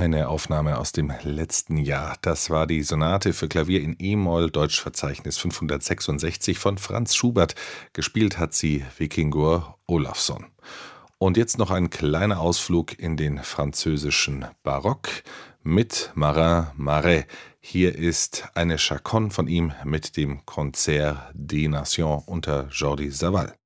eine Aufnahme aus dem letzten Jahr. Das war die Sonate für Klavier in e-Moll, Deutschverzeichnis 566 von Franz Schubert. Gespielt hat sie Víkingur Ólafsson. Und jetzt noch ein kleiner Ausflug in den französischen Barock mit Marin Marais. Hier ist eine Chaconne von ihm mit dem Concert des Nations unter Jordi Savall.